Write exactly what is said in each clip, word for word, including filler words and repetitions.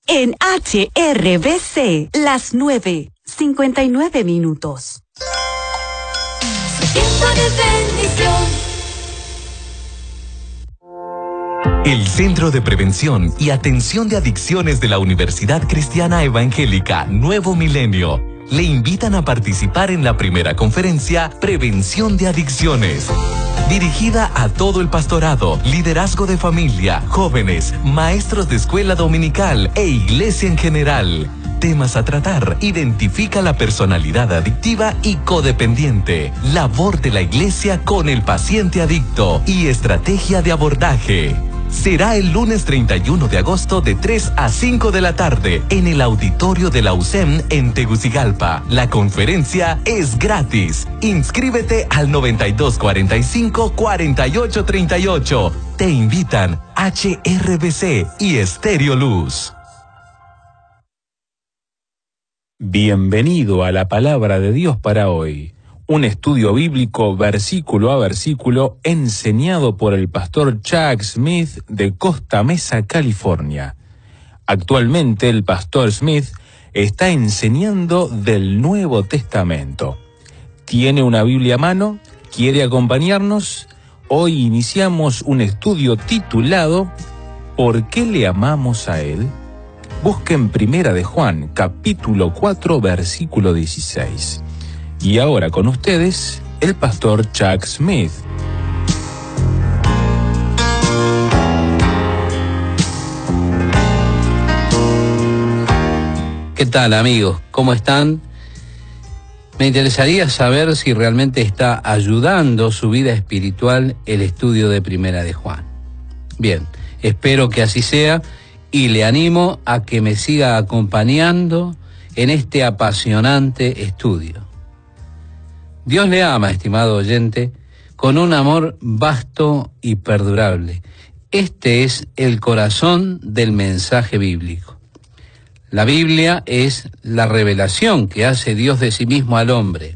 en H R B C, las nueve, cincuenta y nueve minutos. Tiempo de bendición. El Centro de Prevención y Atención de Adicciones de la Universidad Cristiana Evangélica Nuevo Milenio le invitan a participar en la primera conferencia Prevención de Adicciones, dirigida a todo el pastorado, liderazgo de familia, jóvenes, maestros de escuela dominical e iglesia en general. Temas a tratar: identifica la personalidad adictiva y codependiente, labor de la iglesia con el paciente adicto y estrategia de abordaje. Será el lunes treinta y uno de agosto de tres a cinco de la tarde en el auditorio de la U S E M en Tegucigalpa. La conferencia es gratis. Inscríbete al noventa y dos cuarenta y cinco cuarenta y ocho treinta y ocho. Te invitan H R B C y Estéreo Luz. Bienvenido a la Palabra de Dios para hoy. Un estudio bíblico versículo a versículo enseñado por el pastor Chuck Smith de Costa Mesa, California. Actualmente el pastor Smith está enseñando del Nuevo Testamento. ¿Tiene una Biblia a mano? ¿Quiere acompañarnos? Hoy iniciamos un estudio titulado ¿Por qué le amamos a Él? Busquen Primera de Juan, capítulo cuatro, versículo dieciséis. Y ahora con ustedes, el pastor Chuck Smith. ¿Qué tal, amigos? ¿Cómo están? Me interesaría saber si realmente está ayudando su vida espiritual el estudio de Primera de Juan. Bien, espero que así sea y le animo a que me siga acompañando en este apasionante estudio. Dios le ama, estimado oyente, con un amor vasto y perdurable. Este es el corazón del mensaje bíblico. La Biblia es la revelación que hace Dios de sí mismo al hombre.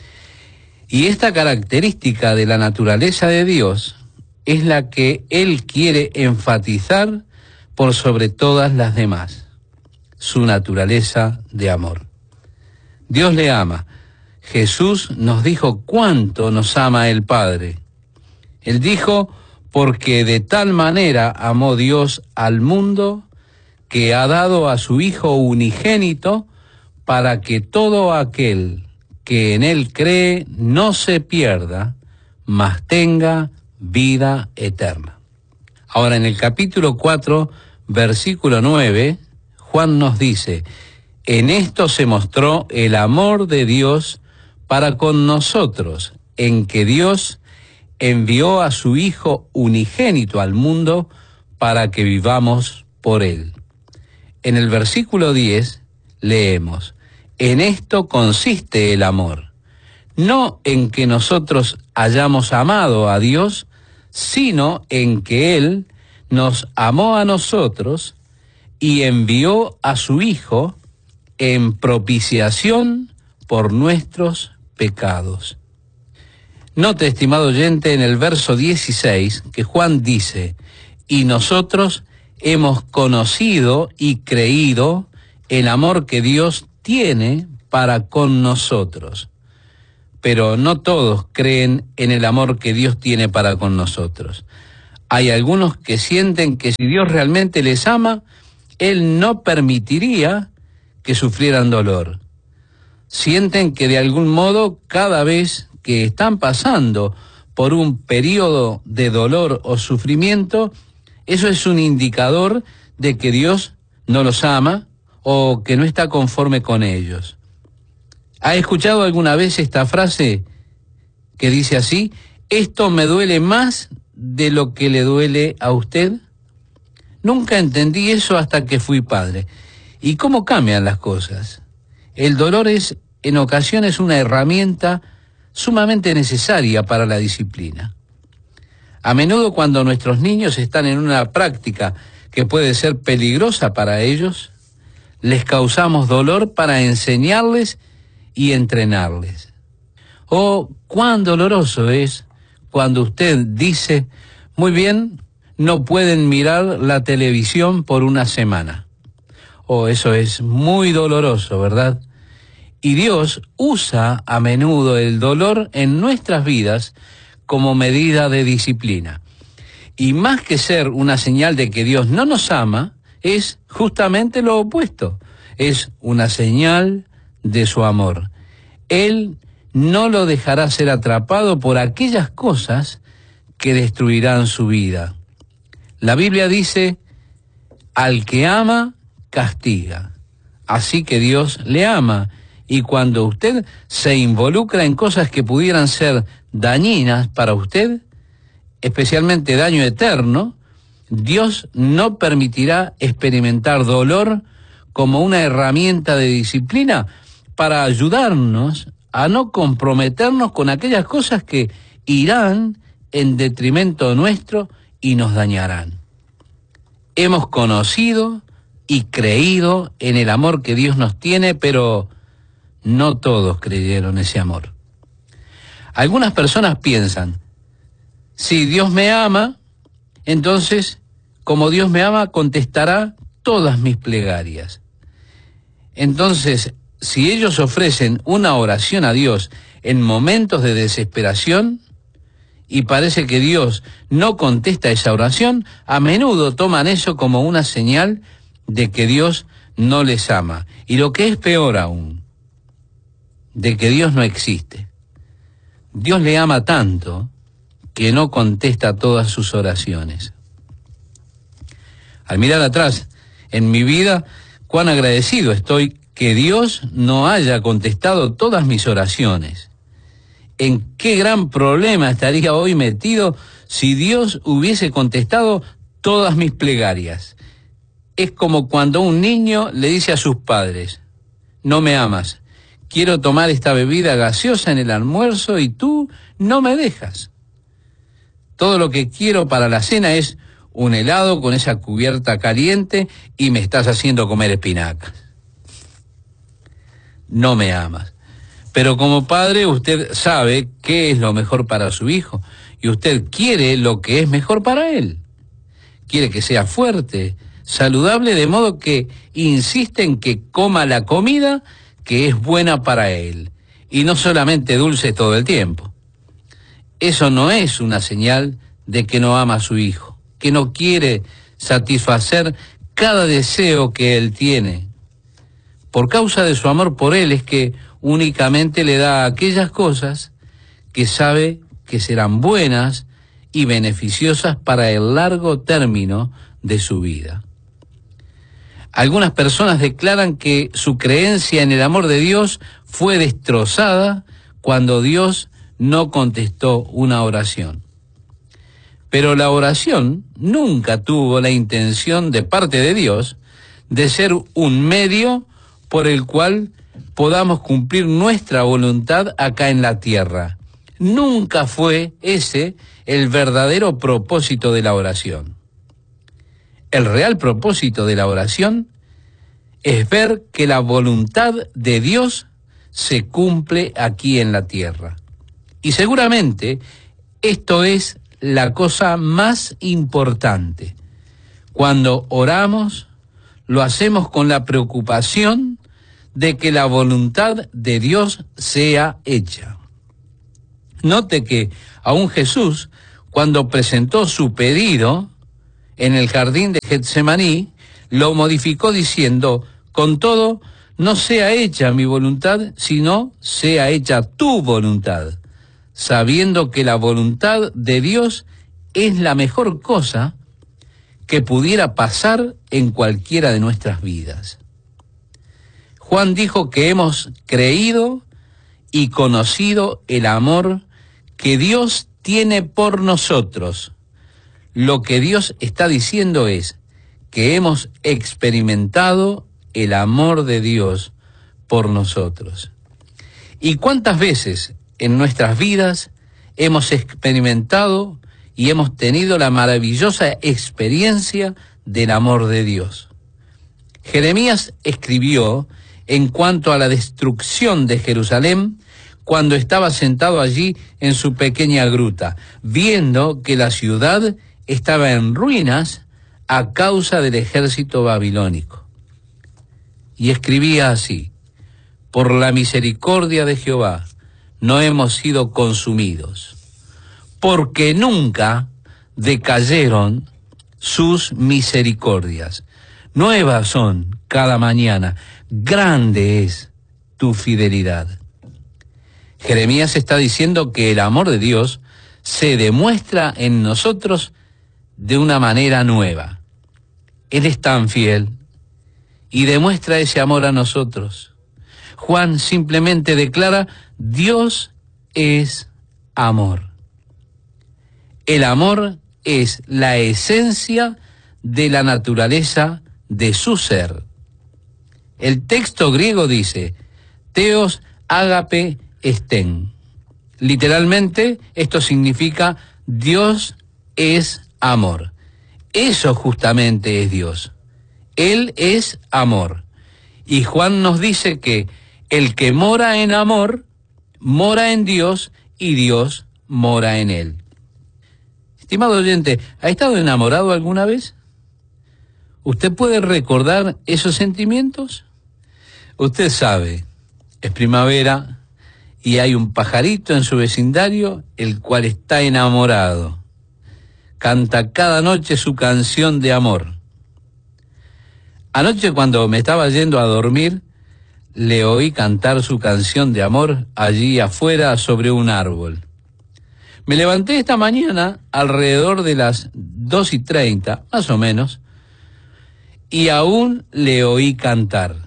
Y esta característica de la naturaleza de Dios es la que Él quiere enfatizar por sobre todas las demás, su naturaleza de amor. Dios le ama. Jesús nos dijo cuánto nos ama el Padre. Él dijo, porque de tal manera amó Dios al mundo, que ha dado a su Hijo unigénito, para que todo aquel que en Él cree no se pierda, mas tenga vida eterna. Ahora, en el capítulo cuatro, versículo nueve, Juan nos dice, en esto se mostró el amor de Dios para con nosotros, en que Dios envió a su Hijo unigénito al mundo para que vivamos por Él. En el versículo diez leemos, en esto consiste el amor, no en que nosotros hayamos amado a Dios, sino en que Él nos amó a nosotros y envió a su Hijo en propiciación por nuestros pecados. Note, estimado oyente, en el verso dieciséis, que Juan dice, y nosotros hemos conocido y creído el amor que Dios tiene para con nosotros. Pero no todos creen en el amor que Dios tiene para con nosotros. Hay algunos que sienten que si Dios realmente les ama, Él no permitiría que sufrieran dolor. Sienten que de algún modo cada vez que están pasando por un periodo de dolor o sufrimiento, eso es un indicador de que Dios no los ama o que no está conforme con ellos. ¿Ha escuchado alguna vez esta frase que dice así? ¿Esto me duele más de lo que le duele a usted? Nunca entendí eso hasta que fui padre. ¿Y cómo cambian las cosas? El dolor es en ocasiones una herramienta sumamente necesaria para la disciplina. A menudo cuando nuestros niños están en una práctica que puede ser peligrosa para ellos, les causamos dolor para enseñarles y entrenarles. Oh, cuán doloroso es cuando usted dice, muy bien, no pueden mirar la televisión por una semana. Oh, eso es muy doloroso, ¿verdad? Y Dios usa a menudo el dolor en nuestras vidas como medida de disciplina. Y más que ser una señal de que Dios no nos ama, es justamente lo opuesto. Es una señal de su amor. Él no lo dejará ser atrapado por aquellas cosas que destruirán su vida. La Biblia dice, al que ama, castiga. Así que Dios le ama. Y cuando usted se involucra en cosas que pudieran ser dañinas para usted, especialmente daño eterno, Dios no permitirá experimentar dolor como una herramienta de disciplina para ayudarnos a no comprometernos con aquellas cosas que irán en detrimento nuestro y nos dañarán. Hemos conocido y creído en el amor que Dios nos tiene, pero no todos creyeron ese amor. Algunas personas piensan, si Dios me ama, entonces, como Dios me ama, contestará todas mis plegarias. Entonces, si ellos ofrecen una oración a Dios en momentos de desesperación, y parece que Dios no contesta esa oración, a menudo toman eso como una señal de que Dios no les ama. Y lo que es peor aún, de que Dios no existe. Dios le ama tanto que no contesta todas sus oraciones. Al mirar atrás en mi vida, cuán agradecido estoy que Dios no haya contestado todas mis oraciones. ¿En qué gran problema estaría hoy metido si Dios hubiese contestado todas mis plegarias? Es como cuando un niño le dice a sus padres, no me amas, quiero tomar esta bebida gaseosa en el almuerzo y tú no me dejas. Todo lo que quiero para la cena es un helado con esa cubierta caliente y me estás haciendo comer espinacas. No me amas. Pero como padre usted sabe qué es lo mejor para su hijo y usted quiere lo que es mejor para él. Quiere que sea fuerte, saludable, de modo que insiste en que coma la comida que es buena para él y no solamente dulce todo el tiempo. Eso no es una señal de que no ama a su hijo, que no quiere satisfacer cada deseo que él tiene. Por causa de su amor por él es que únicamente le da aquellas cosas que sabe que serán buenas y beneficiosas para el largo término de su vida. Algunas personas declaran que su creencia en el amor de Dios fue destrozada cuando Dios no contestó una oración. Pero la oración nunca tuvo la intención de parte de Dios de ser un medio por el cual podamos cumplir nuestra voluntad acá en la tierra. Nunca fue ese el verdadero propósito de la oración. El real propósito de la oración es ver que la voluntad de Dios se cumple aquí en la tierra. Y seguramente esto es la cosa más importante. Cuando oramos, lo hacemos con la preocupación de que la voluntad de Dios sea hecha. Note que aún Jesús, cuando presentó su pedido en el jardín de Getsemaní, lo modificó diciendo, con todo, no sea hecha mi voluntad, sino sea hecha tu voluntad, sabiendo que la voluntad de Dios es la mejor cosa que pudiera pasar en cualquiera de nuestras vidas. Juan dijo que hemos creído y conocido el amor que Dios tiene por nosotros. Lo que Dios está diciendo es que hemos experimentado el amor de Dios por nosotros. ¿Y cuántas veces en nuestras vidas hemos experimentado y hemos tenido la maravillosa experiencia del amor de Dios? Jeremías escribió en cuanto a la destrucción de Jerusalén cuando estaba sentado allí en su pequeña gruta, viendo que la ciudad estaba en ruinas a causa del ejército babilónico. y escribía así: por la misericordia de Jehová no hemos sido consumidos, porque nunca decayeron sus misericordias. Nuevas son cada mañana, grande es tu fidelidad. Jeremías está diciendo que el amor de Dios se demuestra en nosotros de una manera nueva. Él es tan fiel y demuestra ese amor a nosotros. Juan simplemente declara: Dios es amor. El amor es la esencia de la naturaleza de su ser. El texto griego dice: Theos ágape estén. Literalmente, esto significa Dios es amor. Eso justamente es Dios. Él es amor. Y Juan nos dice que el que mora en amor, mora en Dios y Dios mora en él. Estimado oyente, ¿ha estado enamorado alguna vez? ¿Usted puede recordar esos sentimientos? Usted sabe, es primavera y hay un pajarito en su vecindario el cual está enamorado. Canta cada noche su canción de amor. Anoche, cuando me estaba yendo a dormir, le oí cantar su canción de amor allí afuera sobre un árbol. Me levanté esta mañana alrededor de las dos y treinta, más o menos, y aún le oí cantar.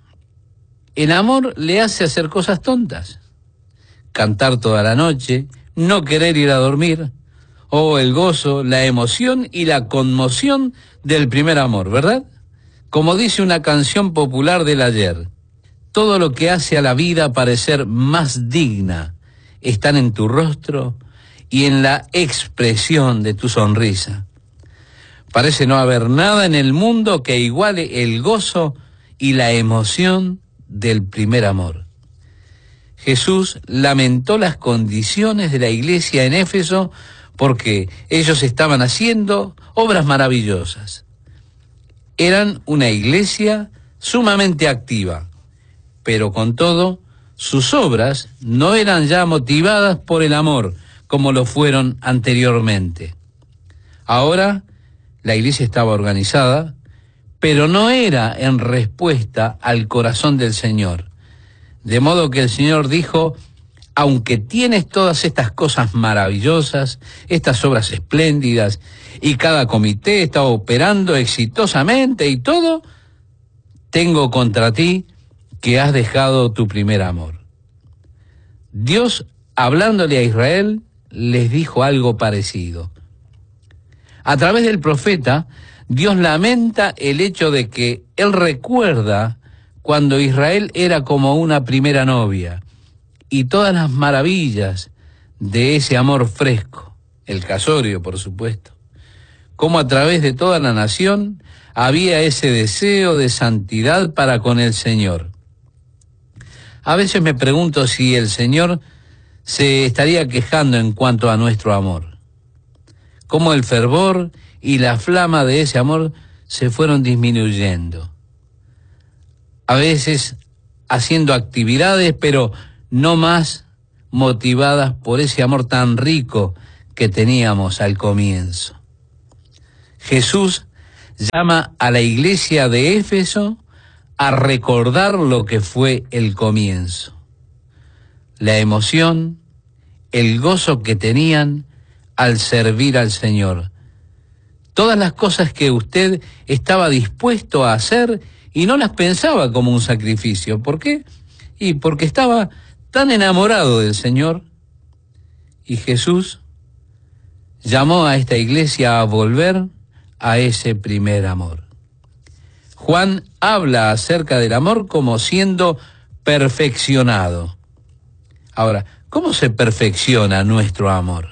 El amor le hace hacer cosas tontas. Cantar toda la noche, no querer ir a dormir. Oh, el gozo, la emoción y la conmoción del primer amor, ¿verdad? Como dice una canción popular del ayer: todo lo que hace a la vida parecer más digna están en tu rostro y en la expresión de tu sonrisa. Parece no haber nada en el mundo que iguale el gozo y la emoción del primer amor. Jesús lamentó las condiciones de la iglesia en Éfeso porque ellos estaban haciendo obras maravillosas. Eran una iglesia sumamente activa, pero con todo, sus obras no eran ya motivadas por el amor, como lo fueron anteriormente. Ahora, la iglesia estaba organizada, pero no era en respuesta al corazón del Señor. De modo que el Señor dijo: aunque tienes todas estas cosas maravillosas, estas obras espléndidas, y cada comité está operando exitosamente y todo, tengo contra ti que has dejado tu primer amor. Dios, hablándole a Israel, les dijo algo parecido. A través del profeta, Dios lamenta el hecho de que Él recuerda cuando Israel era como una primera novia, y todas las maravillas de ese amor fresco, el casorio, por supuesto, cómo a través de toda la nación había ese deseo de santidad para con el Señor. A veces me pregunto si el Señor se estaría quejando en cuanto a nuestro amor, cómo el fervor y la flama de ese amor se fueron disminuyendo. A veces haciendo actividades, pero no más motivadas por ese amor tan rico que teníamos al comienzo. Jesús llama a la iglesia de Éfeso a recordar lo que fue el comienzo, la emoción, el gozo que tenían al servir al Señor, todas las cosas que usted estaba dispuesto a hacer y no las pensaba como un sacrificio. ¿Por qué? Y porque estaba tan enamorado del Señor. Y Jesús llamó a esta iglesia a volver a ese primer amor. Juan habla acerca del amor como siendo perfeccionado. Ahora, ¿cómo se perfecciona nuestro amor?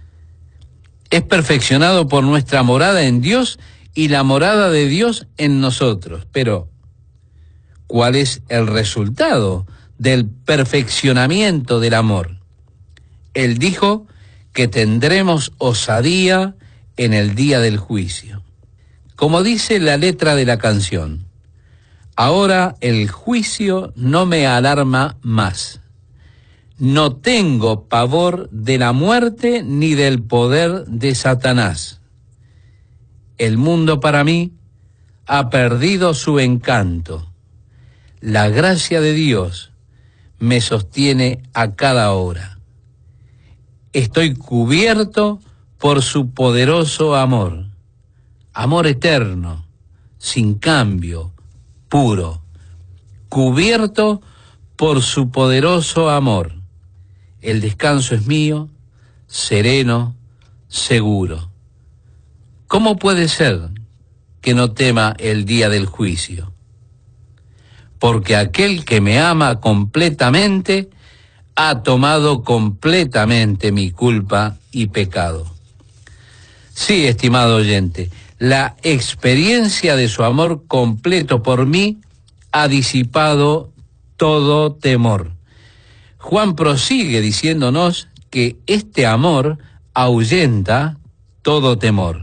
Es perfeccionado por nuestra morada en Dios y la morada de Dios en nosotros. Pero, ¿cuál es el resultado del perfeccionamiento del amor? Él dijo que tendremos osadía en el día del juicio. Como dice la letra de la canción: Ahora el juicio no me alarma más. No tengo pavor de la muerte ni del poder de Satanás. El mundo para mí ha perdido su encanto. La gracia de Dios me sostiene a cada hora. Estoy cubierto por su poderoso amor, amor eterno, sin cambio, puro, cubierto por su poderoso amor. El descanso es mío, sereno, seguro. ¿Cómo puede ser que no tema el día del juicio? Porque aquel que me ama completamente ha tomado completamente mi culpa y pecado. Sí, estimado oyente, la experiencia de su amor completo por mí ha disipado todo temor. Juan prosigue diciéndonos que este amor ahuyenta todo temor.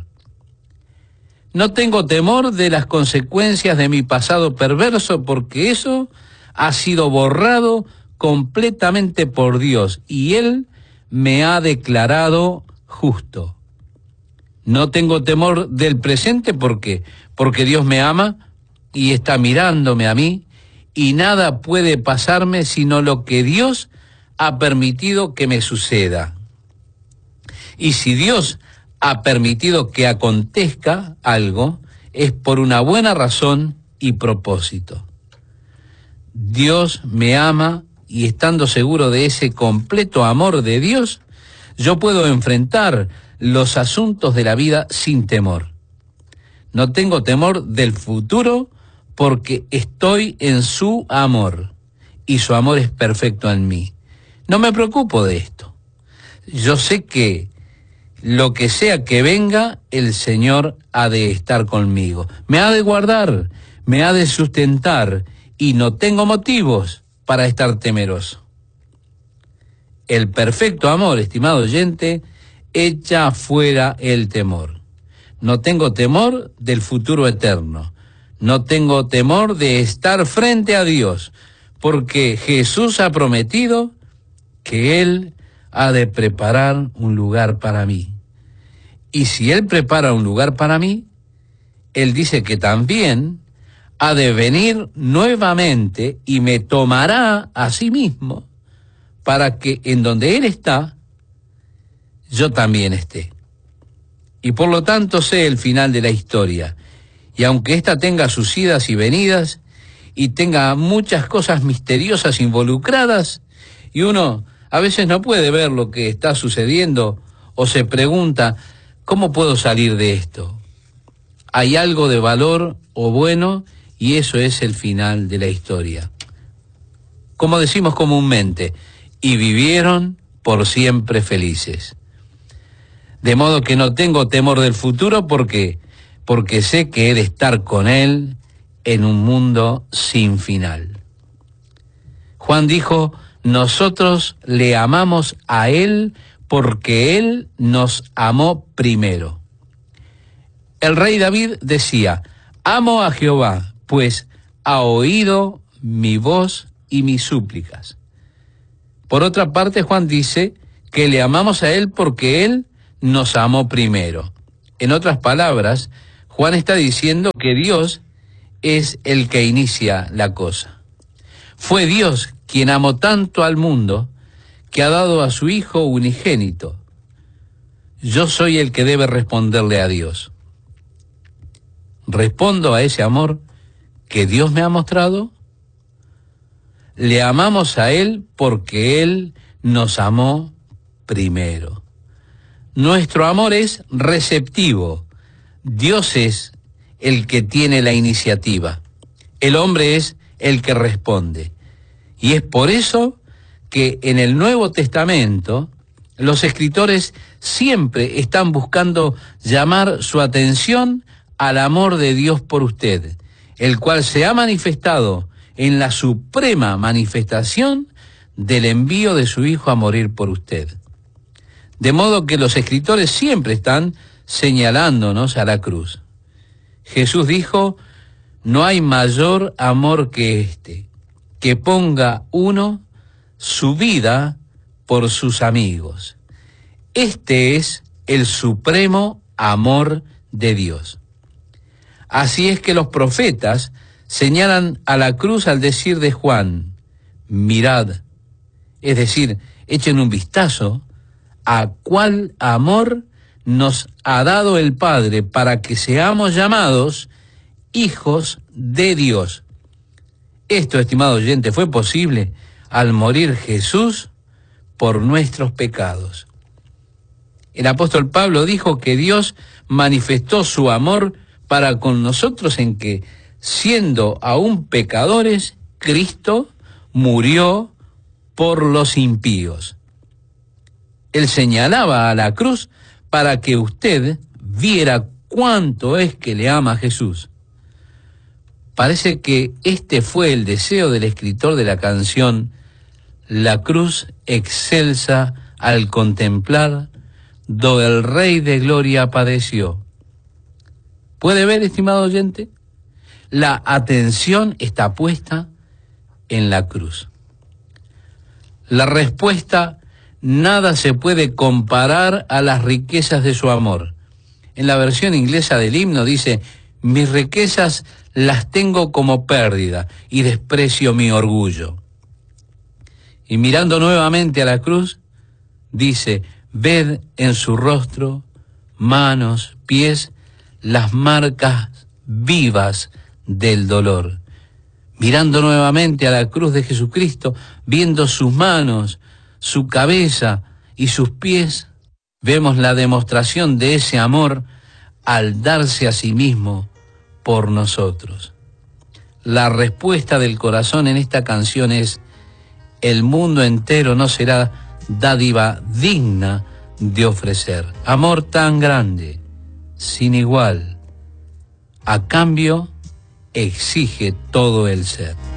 No tengo temor de las consecuencias de mi pasado perverso, porque eso ha sido borrado completamente por Dios y Él me ha declarado justo. No tengo temor del presente porque porque Dios me ama y está mirándome a mí y nada puede pasarme sino lo que Dios ha permitido que me suceda. Y si Dios ha permitido que acontezca algo, es por una buena razón y propósito. Dios me ama y estando seguro de ese completo amor de Dios, yo puedo enfrentar los asuntos de la vida sin temor. No tengo temor del futuro porque estoy en su amor y su amor es perfecto en mí. No me preocupo de esto. Yo sé que lo que sea que venga, el Señor ha de estar conmigo. Me ha de guardar, me ha de sustentar y no tengo motivos para estar temeroso. El perfecto amor, estimado oyente, echa fuera el temor. No tengo temor del futuro eterno. No tengo temor de estar frente a Dios, porque Jesús ha prometido que Él ha de preparar un lugar para mí. Y si Él prepara un lugar para mí, Él dice que también ha de venir nuevamente y me tomará a sí mismo para que en donde Él está, yo también esté. Y por lo tanto sé el final de la historia. Y aunque ésta tenga sus idas y venidas y tenga muchas cosas misteriosas involucradas, y uno a veces no puede ver lo que está sucediendo o se pregunta, ¿cómo puedo salir de esto? Hay algo de valor o bueno y eso es el final de la historia. Como decimos comúnmente, y vivieron por siempre felices. De modo que no tengo temor del futuro porque, porque sé que he de estar con Él en un mundo sin final. Juan dijo, nosotros le amamos a Él porque Él nos amó primero. El rey David decía, amo a Jehová, pues ha oído mi voz y mis súplicas. Por otra parte, Juan dice que le amamos a Él porque Él nos amó primero. En otras palabras, Juan está diciendo que Dios es el que inicia la cosa. Fue Dios quien amó tanto al mundo que ha dado a su Hijo unigénito. Yo soy el que debe responderle a Dios. ¿Respondo a ese amor que Dios me ha mostrado? Le amamos a Él porque Él nos amó primero. Nuestro amor es receptivo. Dios es el que tiene la iniciativa. El hombre es el que responde. Y es por eso que en el Nuevo Testamento los escritores siempre están buscando llamar su atención al amor de Dios por usted, el cual se ha manifestado en la suprema manifestación del envío de su Hijo a morir por usted. De modo que los escritores siempre están señalándonos a la cruz. Jesús dijo, no hay mayor amor que este, que ponga uno su vida por sus amigos. Este es el supremo amor de Dios. Así es que los profetas señalan a la cruz al decir de Juan, mirad, es decir, echen un vistazo a cuál amor nos ha dado el Padre para que seamos llamados hijos de Dios. Esto, estimado oyente, fue posible al morir Jesús por nuestros pecados. El apóstol Pablo dijo que Dios manifestó su amor para con nosotros en que, siendo aún pecadores, Cristo murió por los impíos. Él señalaba a la cruz para que usted viera cuánto es que le ama a Jesús. Parece que este fue el deseo del escritor de la canción La cruz excelsa al contemplar, do el Rey de Gloria padeció. ¿Puede ver, estimado oyente? La atención está puesta en la cruz. La respuesta: nada se puede comparar a las riquezas de su amor. En la versión inglesa del himno dice, mis riquezas las tengo como pérdida y desprecio mi orgullo. Y mirando nuevamente a la cruz, dice, ved en su rostro, manos, pies, las marcas vivas del dolor. Mirando nuevamente a la cruz de Jesucristo, viendo sus manos, su cabeza y sus pies, vemos la demostración de ese amor al darse a sí mismo por nosotros. La respuesta del corazón en esta canción es, el mundo entero no será dádiva digna de ofrecer. Amor tan grande, sin igual, a cambio exige todo el ser.